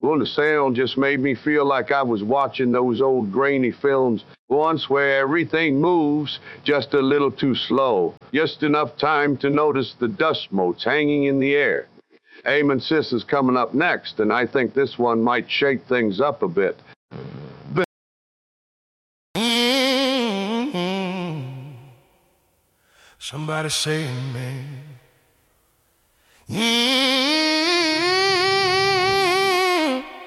Well, the sound just made me feel like I was watching those old grainy films once where everything moves just a little too slow, just enough time to notice the dust motes hanging in the air. Aim and Sis is coming up next, and I think this one might shake things up a bit. Somebody saying, man.